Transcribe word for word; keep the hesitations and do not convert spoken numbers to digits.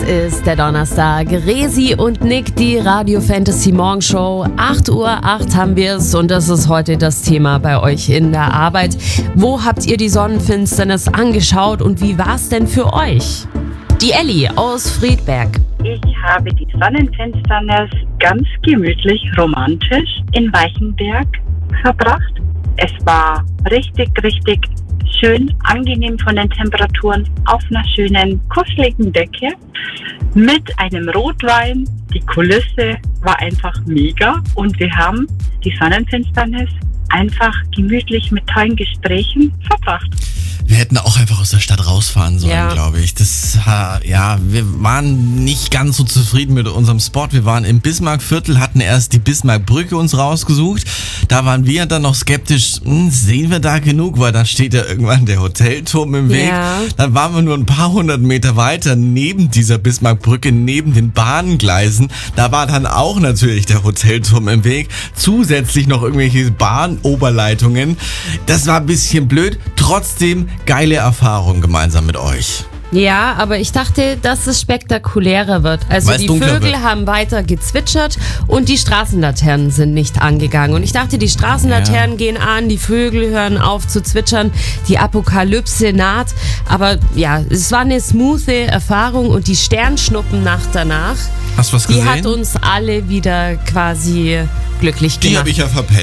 ist der Donnerstag. Resi und Nick, die Radio Fantasy Morgenshow. acht Uhr acht haben wir es und das ist heute das Thema bei euch in der Arbeit. Wo habt ihr die Sonnenfinsternis angeschaut und wie war es denn für euch? Die Elli aus Friedberg. Ich habe die Sonnenfinsternis ganz gemütlich romantisch in Weichenberg verbracht. Es war richtig, richtig schön, angenehm von den Temperaturen auf einer schönen, kuscheligen Decke mit einem Rotwein. Die Kulisse war einfach mega und wir haben die Sonnenfinsternis einfach gemütlich mit tollen Gesprächen verbracht. Wir hätten auch einfach aus der Stadt rausfahren sollen, Ja. glaube ich. Das, ja, wir waren nicht ganz so zufrieden mit unserem Spot. Wir waren im Bismarckviertel, hatten erst die Bismarckbrücke uns rausgesucht. Da waren wir dann noch skeptisch, hm, sehen wir da genug? Weil da steht ja irgendwann der Hotelturm im Weg. Ja. Dann waren wir nur ein paar hundert Meter weiter neben dieser Bismarckbrücke, neben den Bahngleisen. Da war dann auch natürlich der Hotelturm im Weg. Zusätzlich noch irgendwelche Bahnoberleitungen. Das war ein bisschen blöd. Trotzdem geile Erfahrung gemeinsam mit euch. Ja, aber ich dachte, dass es spektakulärer wird. Also Weil es die dunkler Vögel wird. haben weiter gezwitschert und die Straßenlaternen sind nicht angegangen. Und ich dachte, die Straßenlaternen Ja. gehen an, die Vögel hören auf zu zwitschern, die Apokalypse naht. Aber ja, es war eine smoothe Erfahrung und die Sternschnuppennacht danach, Hast du was die gesehen? hat uns alle wieder quasi glücklich Die gemacht. habe ich ja verpennt.